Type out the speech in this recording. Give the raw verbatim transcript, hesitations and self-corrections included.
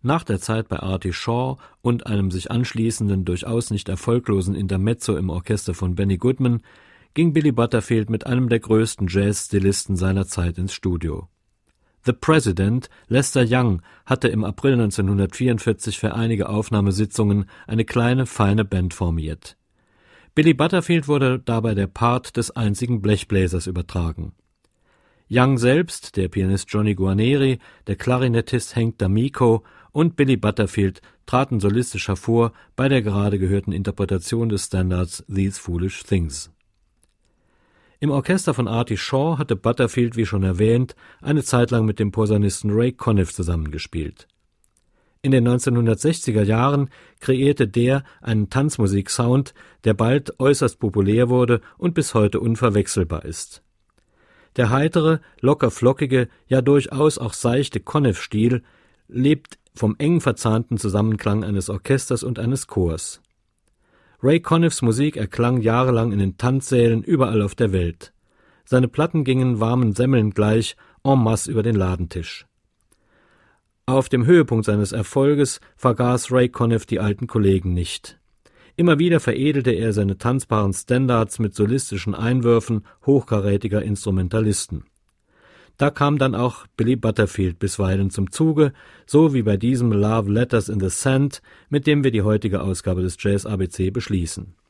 Nach der Zeit bei Artie Shaw und einem sich anschließenden, durchaus nicht erfolglosen Intermezzo im Orchester von Benny Goodman ging Billy Butterfield mit einem der größten Jazz-Stilisten seiner Zeit ins Studio. The President, Lester Young, hatte im April neunzehnhundertvierundvierzig für einige Aufnahmesitzungen eine kleine, feine Band formiert. Billy Butterfield wurde dabei der Part des einzigen Blechbläsers übertragen. Young selbst, der Pianist Johnny Guarneri, der Klarinettist Hank D'Amico und Billy Butterfield traten solistisch hervor bei der gerade gehörten Interpretation des Standards These Foolish Things. Im Orchester von Artie Shaw hatte Butterfield, wie schon erwähnt, eine Zeit lang mit dem Posaunisten Ray Conniff zusammengespielt. In den neunzehnhundertsechziger Jahren kreierte der einen Tanzmusik-Sound, der bald äußerst populär wurde und bis heute unverwechselbar ist. Der heitere, locker-flockige, ja durchaus auch seichte Conniff-Stil lebt vom eng verzahnten Zusammenklang eines Orchesters und eines Chors. Ray Conniffs Musik erklang jahrelang in den Tanzsälen überall auf der Welt. Seine Platten gingen warmen Semmeln gleich en masse über den Ladentisch. Auf dem Höhepunkt seines Erfolges vergaß Ray Conniff die alten Kollegen nicht. Immer wieder veredelte er seine tanzbaren Standards mit solistischen Einwürfen hochkarätiger Instrumentalisten. Da kam dann auch Billy Butterfield bisweilen zum Zuge, so wie bei diesem Love Letters in the Sand, mit dem wir die heutige Ausgabe des Jazz A B C beschließen.